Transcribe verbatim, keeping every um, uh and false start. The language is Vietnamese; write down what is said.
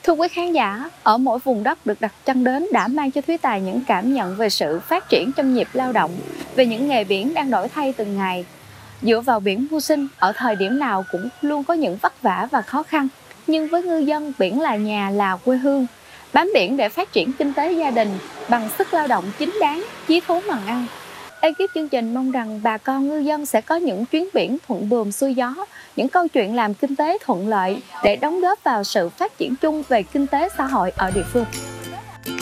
Thưa quý khán giả, ở mỗi vùng đất được đặt chân đến đã mang cho Thúy Tài những cảm nhận về sự phát triển trong nhịp lao động, về những nghề biển đang đổi thay từng ngày. Dựa vào biển mưu sinh, ở thời điểm nào cũng luôn có những vất vả và khó khăn. Nhưng với ngư dân, biển là nhà, là quê hương. Bám biển để phát triển kinh tế gia đình, bằng sức lao động chính đáng, chí thú bằng ăn. Ekip chương trình mong rằng bà con ngư dân sẽ có những chuyến biển thuận buồm xuôi gió, những câu chuyện làm kinh tế thuận lợi để đóng góp vào sự phát triển chung về kinh tế xã hội ở địa phương.